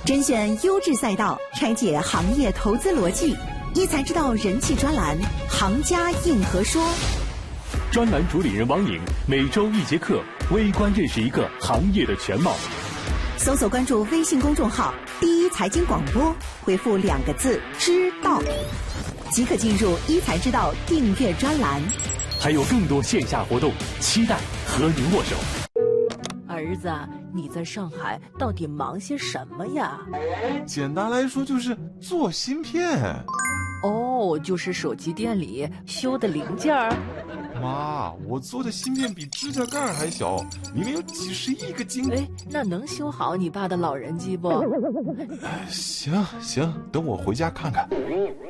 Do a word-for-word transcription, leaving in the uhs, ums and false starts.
甄选优质赛道，拆解行业投资逻辑。一才知道人气专栏，行家硬核说。 专栏主理人王颖每周一节课，微观认识一个行业的全貌。 搜索关注微信公众号“第一财经广播”，回复两个字“知道”，即可进入一才知道订阅专栏。 还有更多线下活动，期待和您握手。 儿子，你在上海到底忙些什么呀？ 简单来说就是做芯片。 哦，就是手机店里修的零件儿。 妈，我做的芯片比指甲盖还小，里面有几十亿个晶。 哎，那能修好你爸的老人机不？ 行行，等我回家看看。